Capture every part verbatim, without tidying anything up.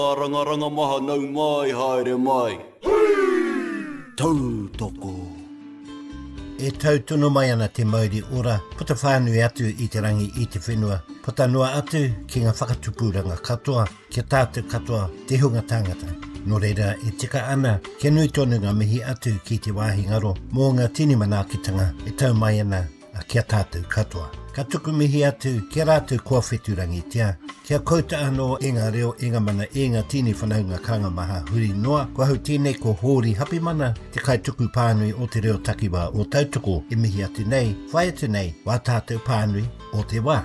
Ranga maha nau mai haere mai. Tau toko. E tau tunu mai ana te mauri ora, puta whānui atu i te rangi i te whenua. Puta noa atu ki ngā whakatupuranga katoa, kia tātou katoa te hunga tangata. Nō reira e tika ana, kia nui tonu ngā mihi atu ki te wāhi ngaro, mō ngā tini manākitanga e tau mai ana a kia tātou katoa. Ka tuku mihi atu, kia rātou kua wheturangi tia. Kia kouta anō e ngā reo e ngā mana e ngā tini whanaunga kanga maha huri noa. Kua hau tēnei ko hōri hapi mana, te kai tuku pānui o te reo takiwa o tautoko e mihi atu nei, whai atu nei, wā tātou pānui o te wā.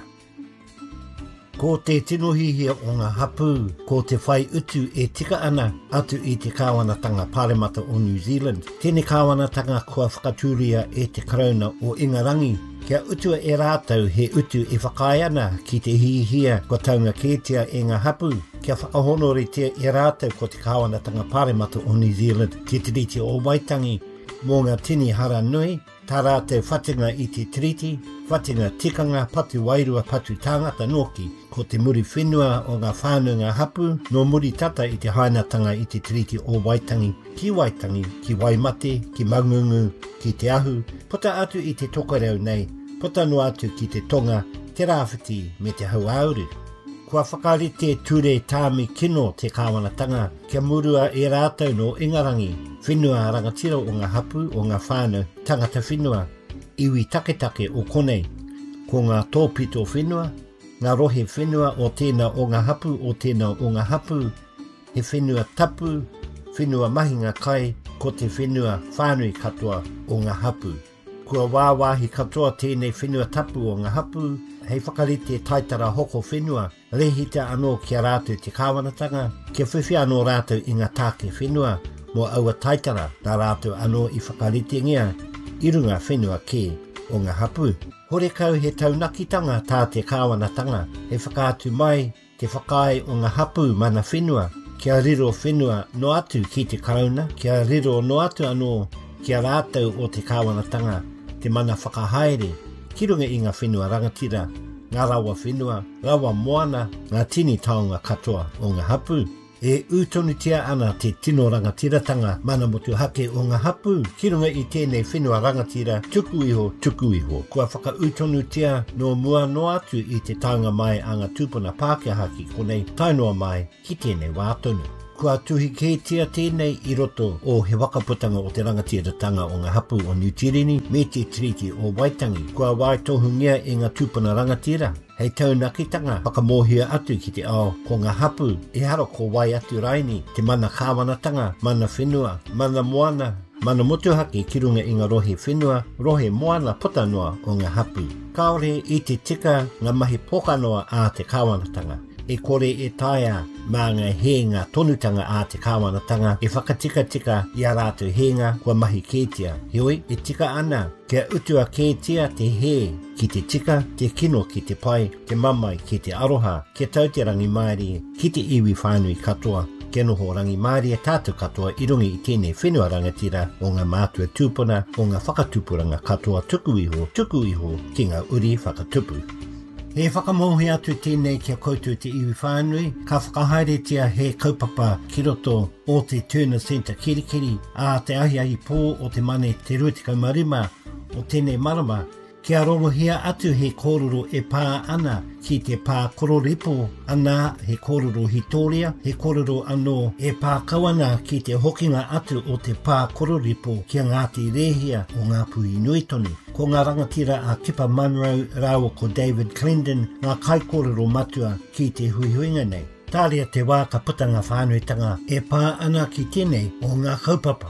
Ko te tinohihia o ngā hapu, ko te whai utu e tika ana atu i te kāwanatanga Pāremata o New Zealand. Tēnei kāwanatanga kua whakaturia e te karauna o Ingarangi. Kia utua e rātau he utu e whakai ana ki te hihia kua taunga kētia e ngā hapu. Kia whakahonori te e rātau ko te kāwanatanga Pāremata o New Zealand. Ki te riti o Waitangi mō ngā tini hara nui. Tā rātau whatinga i te triti, whatinga tikanga patu wairua patu tāngata noki, ko te muri whenua o ngā whānunga hapu, no muri tata i te hainatanga i te triti o Waitangi, ki Waitangi, ki Waimate, ki Mangungu, ki te ahu, puta atu i te tokarau nei, puta no atu ki te tonga, te rāwhiti me te hauauru. Kua whakarite ture tāmi kino te kāwanatanga, kia murua e rātau no Ingarangi, whenua rangatira o ngā hapu o ngā whānau, tangata whenua, iwi taketake o konei, ko ngā tōpito whenua, ngā rohe whenua o tēnā o ngā hapu o tēnā o ngā hapu, he whenua tapu, whenua mahinga kai, ko te whenua whānui katoa o ngā hapu. Kua wāwāhi katoa tēnei whenua tapu o ngā hapu, hei whakarite taitara hoko whenua, rehita anō kia rātou te kāwanatanga, kia whiwhi anō rātou i ngā tāke whenua, mō aua taitara nā rātou anō i whakarite ngia, i runga whenua kē o ngā hapu. Hore kau he taunakitanga tā te kāwanatanga, he whakātu mai te whakai o ngā hapu mana whenua, kia riro whenua no atu ki te karauna, kia riro no atu anō kia rātou o te kāwanatanga, te mana whakahaere, ki runga i ngā whenua rangatira, ngā rawa whenua, rawa moana, ngā tini taonga katoa o ngā hapu. E ūtonutia ana te tino rangatiratanga mana motu hake o ngā hapu, ki runga i tēnei whenua rangatira, tuku iho, tuku iho. Kua whaka ūtonutia no mua no atu i te taonga mai a ngā tūpuna Pākehā ki konei tainoa mai ki tēnei wātonu. Kua tuhi kētia tēnei i roto o he wakaputanga o te rangatiratanga o ngā hapu o New Tirini me te triti o Waitangi. Kua waitohungia i ngā tūpuna rangatira. Hei taunakitanga whakamohia atu ki te ao ko ngā hapu e haro ko wai atu raini te mana kāwanatanga, mana whenua, mana moana, mana motuhake ki runga i ngā rohe whenua, rohe moana potanoa o ngā hapu. Kaore i te tika ngā mahi pokanoa a te kāwanatanga. E kore e taia mā ngā henga tonutanga a te kāwanatanga e whakatika tika i a rātou henga kua mahi kētia. Heoi, e tika ana, kia utua kētia te he ki te tika, te kino ki te pai, te mamai ki te aroha, kia tau te rangi maari ki te iwi whānui katoa, kia noho rangi maari e tātou katoa i rungi i tēnei whenua rangatira o ngā mātua tūpuna o ngā whakatupuranga katoa tuku iho, tuku iho ki ngā uri whakatupu. He whakamohi atu tēnei kia koutou te iwi whānui, ka whakahaeretia he kaupapa ki roto o te Turner Centre Kirikiri, a te ahi ahi pō o te mane te rutikau marima o tēnei marama, kia rongohia atu he kōrero e pā ana ki te pā kororipo ana he kōrero hitoria, he kōrero anō e pā kawana ki te hokinga atu o te pā kororipo kia Ngāti Rehia o ngā puhi nui tonu. Ko ngā rangatira a Kipa Munro rāua ko David Clendon, ngā kai kōrero matua ki te huihuinga nei. Tāria te wā ka putanga whānuitanga e pā ana ki tēnei o ngā kaupapa.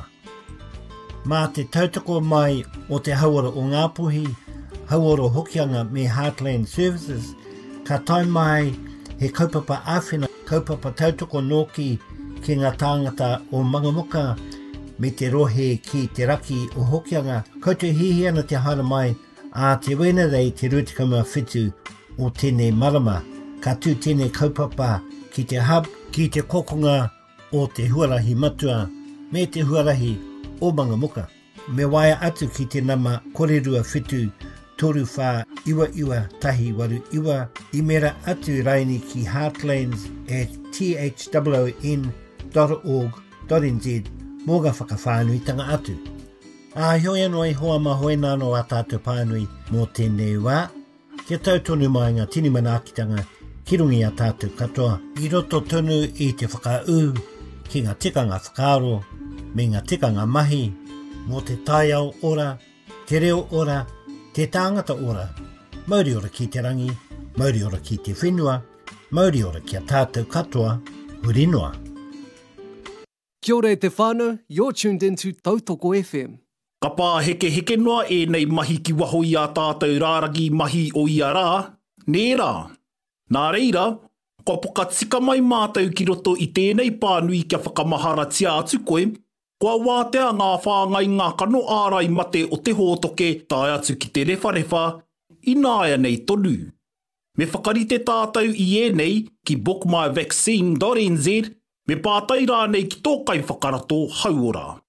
Mā te tautoko mai o te hauara o ngā puhi, hauoro hokianga me Heartland Services, ka tai mai he kaupapa āwhina, kaupapa tautoko noki ki ngā tāngata o Mangamuka me te rohe ki te raki o hokianga, koutou hihi ana te hara mai a te wena rei te rutikama whitu o tēnei marama, ka tū tēnei kaupapa ki te hub, ki te kokonga o te huarahi matua me te huarahi o Mangamuka. Me waia atu ki te nama korerua whitu toru whā iwa iwa tahi waru iwa i mera atu raini ki Heartlands at t h w o n dot org dot n z mō ga whakawhānuitanga atu. A hoi anō e hoa mahoe nāno a tātou pānui mō tēnei wā. Kia tau tonu mai ngā tini manaakitanga ki rungi a tātou katoa. I roto tonu i te whakaū ki ngā tikanga whakaaro me ngā tikanga mahi mō te taiao ora, te reo ora, te tāngata ora, mauri ora ki te rangi, mauri ora ki te whenua, mauri ora ki a tātou katoa, huri noa. Kia ora e te whānau, you're tuned into Tautoko F M. Ka pā heke heke noa e nei mahi ki waho i a tātou rāragi mahi o ia rā, nē rā. Nā reira, ko poka tika mai mātou ki roto i tēnei pānui kia whakamahara tia atu koe, kua wātea ngā whāngai ngā kano ārai mate o te hōtoke tai atu ki te rewharewa, i nāia nei tonu. Me whakarite tātou i e nei ki book my vaccine dot n z, me pātai rā nei ki tōkai whakarato hauora.